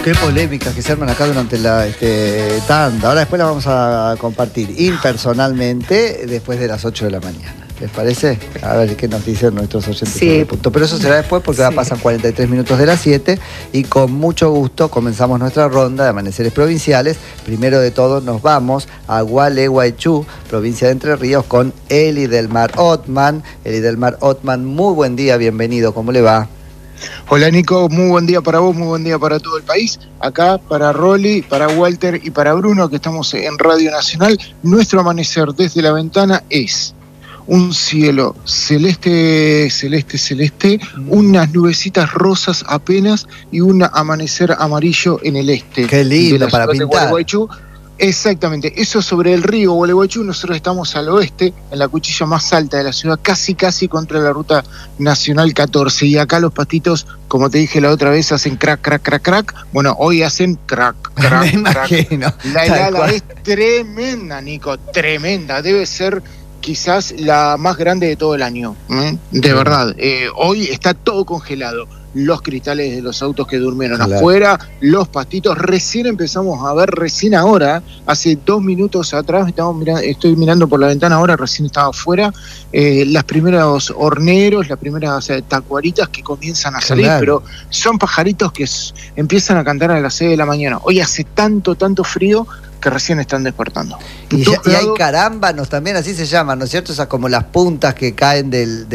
Qué polémicas que se arman acá durante la tanda. Ahora después la vamos a compartir impersonalmente después de las 8 de la mañana. ¿Les parece? A ver qué nos dicen nuestros oyentes. Sí. Pero eso será después porque ahora pasan 43 minutos de las 7 y con mucho gusto comenzamos nuestra ronda de amaneceres provinciales. Primero de todo nos vamos a Gualeguaychú, provincia de Entre Ríos, con Eli del Mar Othman. Eli del Mar Othman, muy buen día, bienvenido, ¿cómo le va? Hola Nico, muy buen día para vos, muy buen día para todo el país. Acá para Rolly, para Walter y para Bruno, que estamos en Radio Nacional. Nuestro amanecer desde la ventana es un cielo celeste, unas nubecitas rosas apenas y un amanecer amarillo en el este. Qué lindo para pintar. Exactamente, eso sobre el río Gualeguaychú. Nosotros estamos al oeste, en la cuchilla más alta de la ciudad, casi contra la ruta nacional 14, y acá los patitos, como te dije la otra vez, hacen crack, crack, crack, crack. Bueno, hoy hacen crack, crack, Me crack. imagino. La helada es tremenda, Nico, tremenda, debe ser quizás la más grande de todo el año, de verdad. Hoy está todo congelado. Los cristales de los autos que durmieron afuera, los pastitos. Recién empezamos a ver, recién ahora, hace 2 minutos atrás, estoy mirando por la ventana ahora, recién estaba afuera, las primeras horneros, las primeras tacuaritas que comienzan a salir, pero son pajaritos que empiezan a cantar a las 6 de la mañana. Hoy hace tanto frío que recién están despertando. Y hay carámbanos también, así se llaman, ¿no es cierto? O sea, como las puntas que caen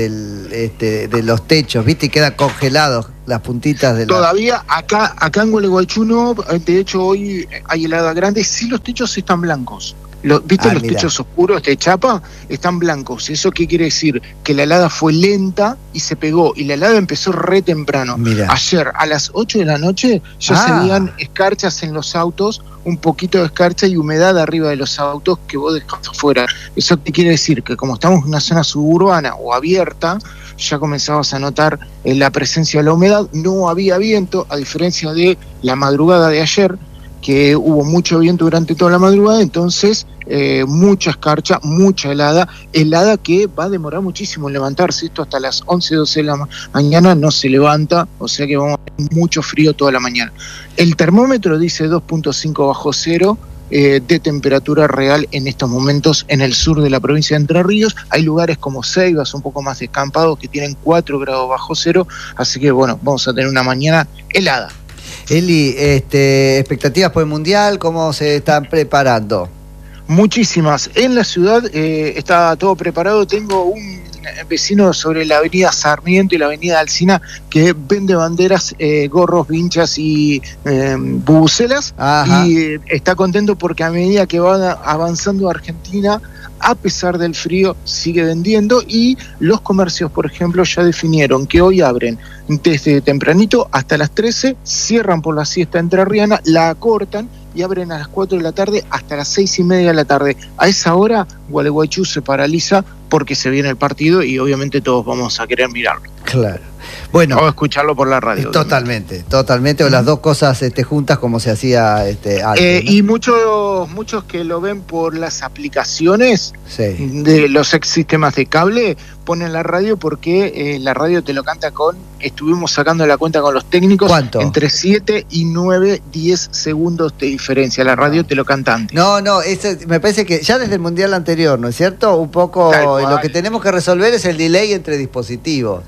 de los techos, ¿viste? Y quedan congelados las puntitas de Todavía acá en Gualeguaychú no, de hecho hoy hay helada grande, sí los techos están blancos. ¿Viste los techos oscuros de chapa? Están blancos. ¿Eso qué quiere decir? Que la helada fue lenta y se pegó. Y la helada empezó re temprano. Mirá. Ayer a las 8 de la noche ya se veían escarchas en los autos, un poquito de escarcha y humedad arriba de los autos que vos dejás afuera. ¿Eso qué quiere decir? Que como estamos en una zona suburbana o abierta, ya comenzabas a notar la presencia de la humedad. No había viento, a diferencia de la madrugada de ayer, que hubo mucho viento durante toda la madrugada, entonces mucha escarcha, mucha helada que va a demorar muchísimo en levantarse. Esto hasta las 11, 12 de la mañana no se levanta, o sea que vamos a tener mucho frío toda la mañana. El termómetro dice 2.5 bajo cero de temperatura real en estos momentos en el sur de la provincia de Entre Ríos. Hay lugares como Ceibas, un poco más descampados, que tienen 4 grados bajo cero, así que bueno, vamos a tener una mañana helada. Eli, expectativas por el Mundial, ¿cómo se están preparando? Muchísimas. En la ciudad está todo preparado. Tengo un vecino sobre la avenida Sarmiento y la avenida Alsina que vende banderas, gorros, vinchas y bubucelas. Y está contento porque a medida que va avanzando Argentina, a pesar del frío, sigue vendiendo, y los comercios, por ejemplo, ya definieron que hoy abren desde tempranito hasta las 13, cierran por la siesta entrerriana, la acortan y abren a las 4 de la tarde hasta las 6:30 de la tarde. A esa hora, Gualeguaychú se paraliza porque se viene el partido y obviamente todos vamos a querer mirarlo. Claro. Bueno, o escucharlo por la radio. Totalmente, o las dos cosas juntas como se hacía antes, ¿no? Y muchos que lo ven por las aplicaciones de los ex sistemas de cable, ponen la radio porque la radio te lo canta estuvimos sacando la cuenta con los técnicos. ¿Cuánto? Entre 7 y 9, 10 segundos de diferencia. La radio te lo canta antes. No, me parece que ya desde el Mundial anterior, ¿no es cierto? Un poco lo que tenemos que resolver es el delay entre dispositivos.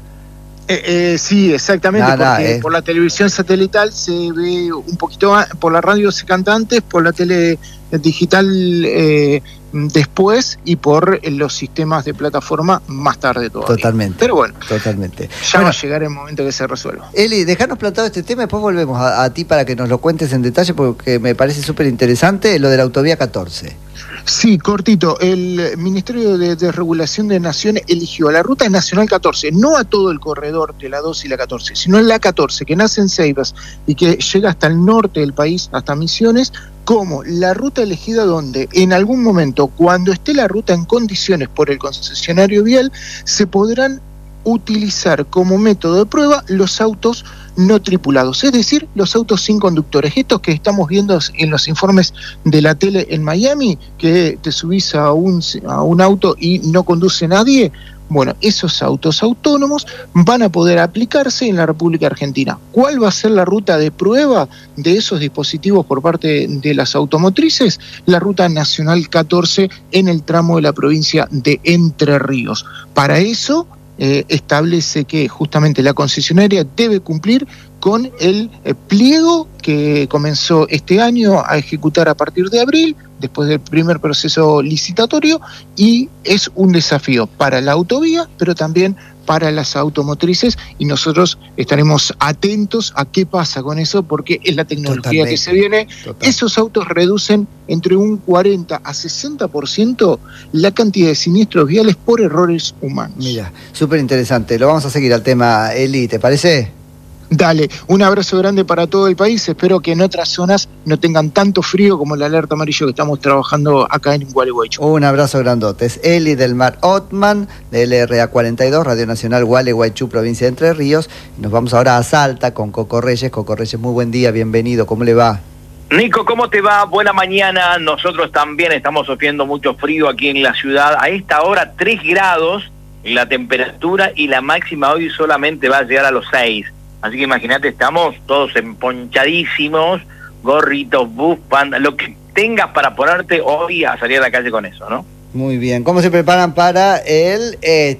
Sí, exactamente, porque por la televisión satelital se ve un poquito, por la radio se canta antes, por la tele digital después, y por los sistemas de plataforma más tarde todavía. Totalmente. Pero bueno, va a llegar el momento que se resuelva. Eli, dejanos plantado este tema y después volvemos a ti para que nos lo cuentes en detalle, porque me parece súper interesante lo de la autovía 14. Sí, cortito. El Ministerio de Desregulación de Naciones eligió a la Ruta Nacional 14, no a todo el corredor de la 2 y la 14, sino en la 14, que nace en Ceibas y que llega hasta el norte del país, hasta Misiones, como la ruta elegida donde en algún momento, cuando esté la ruta en condiciones por el concesionario vial, se podrán utilizar como método de prueba los autos no tripulados, es decir, los autos sin conductores, estos que estamos viendo en los informes de la tele en Miami, que te subís a un auto y no conduce nadie. Bueno, esos autos autónomos van a poder aplicarse en la República Argentina. ¿Cuál va a ser la ruta de prueba de esos dispositivos por parte de las automotrices? La ruta nacional 14 en el tramo de la provincia de Entre Ríos. Para eso establece que justamente la concesionaria debe cumplir con el pliego que comenzó este año a ejecutar a partir de abril, después del primer proceso licitatorio, y es un desafío para la autovía, pero también para las automotrices, y nosotros estaremos atentos a qué pasa con eso, porque es la tecnología que se viene. Esos autos reducen entre un 40 a 60% la cantidad de siniestros viales por errores humanos. Mira, súper interesante. Lo vamos a seguir al tema, Eli, ¿te parece? Dale, un abrazo grande para todo el país. Espero que en otras zonas no tengan tanto frío como la alerta amarillo que estamos trabajando acá en Gualeguaychú. Un abrazo grandote. Es Eli del Mar Ottman, de LRA 42, Radio Nacional Gualeguaychú, provincia de Entre Ríos. Nos vamos ahora a Salta con Coco Reyes. Coco Reyes, muy buen día, bienvenido. ¿Cómo le va? Nico, ¿cómo te va? Buena mañana. Nosotros también estamos sufriendo mucho frío aquí en la ciudad. A esta hora 3 grados la temperatura y la máxima hoy solamente va a llegar a los 6. Así que imagínate, estamos todos emponchadísimos, gorritos, bufanda, lo que tengas para ponerte hoy a salir a la calle con eso, ¿no? Muy bien. ¿Cómo se preparan para el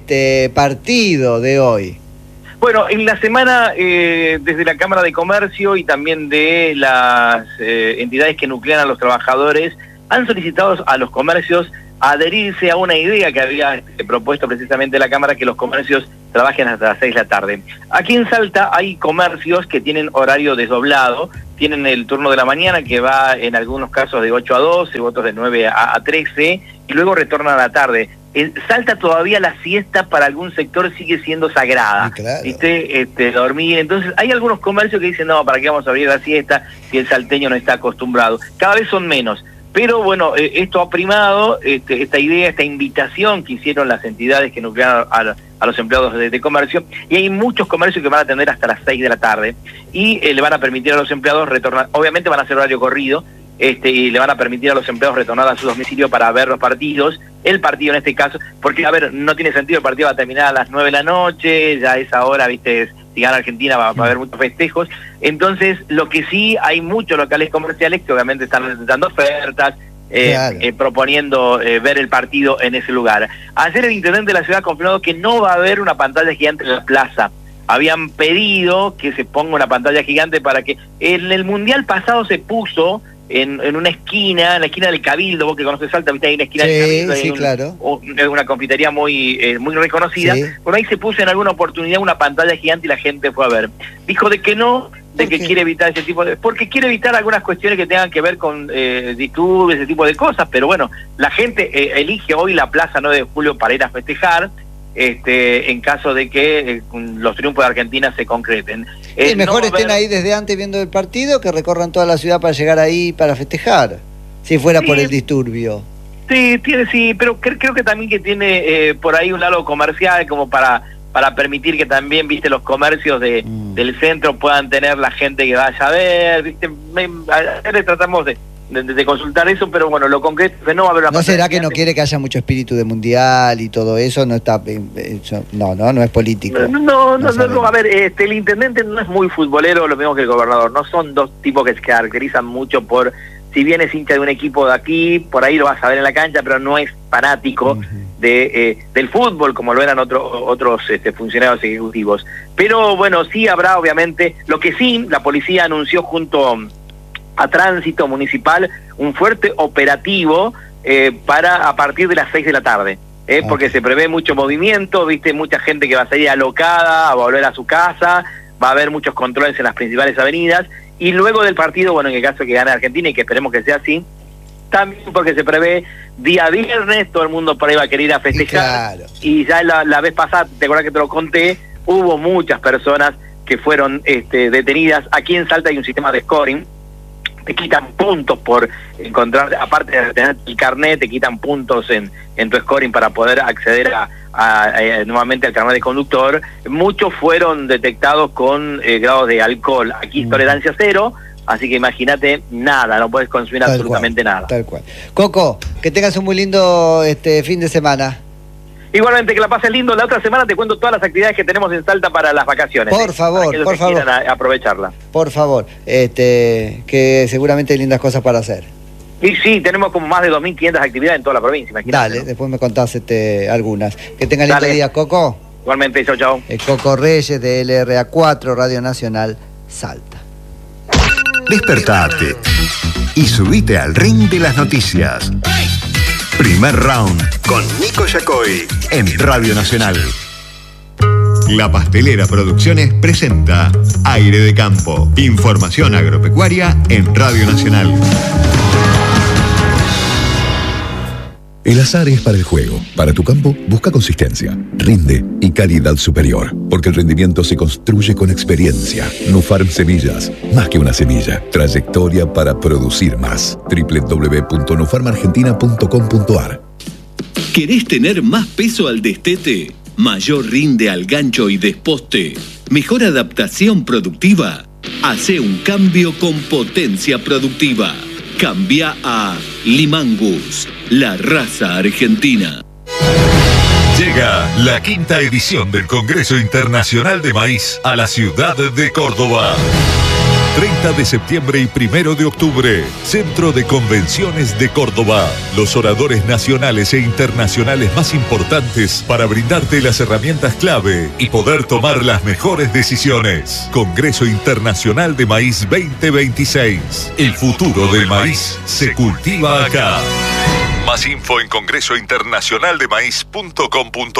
partido de hoy? Bueno, en la semana, desde la Cámara de Comercio y también de las entidades que nuclean a los trabajadores, han solicitado a los comercios adherirse a una idea que había propuesto precisamente la Cámara, que los comercios trabajen hasta las 6 de la tarde. Aquí en Salta hay comercios que tienen horario desdoblado, tienen el turno de la mañana que va en algunos casos de 8 a 12, otros de 9 a 13, y luego retornan a la tarde. En Salta todavía la siesta para algún sector sigue siendo sagrada, claro. ¿Viste? Dormir. Entonces hay algunos comercios que dicen, no, ¿para qué vamos a abrir la siesta si el salteño no está acostumbrado? Cada vez son menos. Pero bueno, esto ha primado, esta idea, esta invitación que hicieron las entidades que nuclearon a los empleados de comercio, y hay muchos comercios que van a atender hasta las 6 de la tarde, y le van a permitir a los empleados retornar, obviamente van a hacer horario corrido, y le van a permitir a los empleados retornar a su domicilio para ver los partidos, el partido en este caso, porque a ver, no tiene sentido, el partido va a terminar a las 9 de la noche, ya a esa hora, viste, si gana Argentina va a haber muchos festejos. Entonces, lo que sí, hay muchos locales comerciales que obviamente están dando ofertas, claro, proponiendo ver el partido en ese lugar. Ayer el intendente de la ciudad ha confirmado que no va a haber una pantalla gigante en la plaza. Habían pedido que se ponga una pantalla gigante para que... En el Mundial pasado se puso en una esquina, en la esquina del Cabildo, vos que conoces Salta, viste, hay una esquina del Cabildo, sí, claro, una confitería muy reconocida, sí. Por ahí se puso en alguna oportunidad una pantalla gigante y la gente fue a ver. Dijo de que no, de que quiere evitar ese tipo de... Porque quiere evitar algunas cuestiones que tengan que ver con disturbios, ese tipo de cosas, pero bueno, la gente elige hoy la Plaza 9 de Julio para ir a festejar, en caso de que los triunfos de Argentina se concreten. Y mejor estén ahí desde antes viendo el partido que recorran toda la ciudad para llegar ahí para festejar, si fuera por el disturbio. Sí, pero creo que también que tiene por ahí un lado comercial como para permitir que también, viste, los comercios del centro puedan tener la gente que vaya a ver, viste. Ayer tratamos de consultar eso, pero bueno, lo concreto es que no va a haber una... ¿No será que no quiere que haya mucho espíritu de mundial y todo eso? No está, no es político. No, a ver, el intendente no es muy futbolero, lo mismo que el gobernador. No son dos tipos que se caracterizan mucho por, si bien es hincha de un equipo de aquí, por ahí lo vas a ver en la cancha, pero no es fanático del fútbol como lo eran otros funcionarios ejecutivos. Pero bueno, sí habrá obviamente, lo que sí, la policía anunció junto a Tránsito Municipal un fuerte operativo para a partir de las 6 de la tarde, porque se prevé mucho movimiento, viste, mucha gente que va a salir alocada, a volver a su casa, va a haber muchos controles en las principales avenidas, y luego del partido, bueno, en el caso que gane Argentina, y que esperemos que sea así, también porque se prevé día viernes, todo el mundo por ahí va a querer ir a festejar, claro. Y ya la vez pasada, te acuerdas que te lo conté, hubo muchas personas que fueron detenidas. Aquí en Salta hay un sistema de scoring, te quitan puntos por encontrar, aparte de tener el carnet, te quitan puntos en tu scoring para poder acceder nuevamente al carnet de conductor. Muchos fueron detectados con grados de alcohol. Aquí tolerancia cero, así que imagínate, nada, no puedes consumir absolutamente nada. Tal cual. Coco, que tengas un muy lindo fin de semana. Igualmente, que la pases lindo. La otra semana te cuento todas las actividades que tenemos en Salta para las vacaciones. Por favor, por favor. Aprovecharla. Por favor, que seguramente hay lindas cosas para hacer. Y sí, tenemos como más de 2.500 actividades en toda la provincia. Imagínate, Dale, ¿no? Después me contás algunas. Que tengan lindo día, Coco. Igualmente, chau. Coco Reyes de LRA4, Radio Nacional, Salta. Despertate y subite al ring de las noticias. Primer round con Nico Yacoy en Radio Nacional. La Pastelera Producciones presenta Aire de Campo. Información agropecuaria en Radio Nacional. El azar es para el juego. Para tu campo, busca consistencia, rinde y calidad superior. Porque el rendimiento se construye con experiencia. Nufarm Semillas, más que una semilla. Trayectoria para producir más. www.nufarmargentina.com.ar. ¿Querés tener más peso al destete? ¿Mayor rinde al gancho y desposte? ¿Mejor adaptación productiva? Hacé un cambio con potencia productiva. Cambia a Limangus, la raza argentina. Llega la 5ª edición del Congreso Internacional de Maíz a la ciudad de Córdoba. 30 de septiembre y 1 de octubre, Centro de Convenciones de Córdoba. Los oradores nacionales e internacionales más importantes para brindarte las herramientas clave y poder tomar las mejores decisiones. Congreso Internacional de Maíz 2026. El futuro del maíz se cultiva acá. Más info en congresointernacionaldemaíz.com.ar.